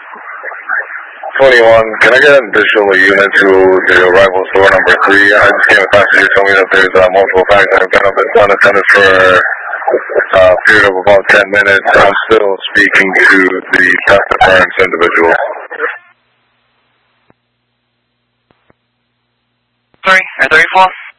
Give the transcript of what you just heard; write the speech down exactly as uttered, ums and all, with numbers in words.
twenty-one, can I get an additional unit to the arrival store number three? I just came across you told me that there's uh, multiple bags that have been unattended for uh, a period of about ten minutes. I'm still speaking to the Doctor Burns individual. Three and thirty-four.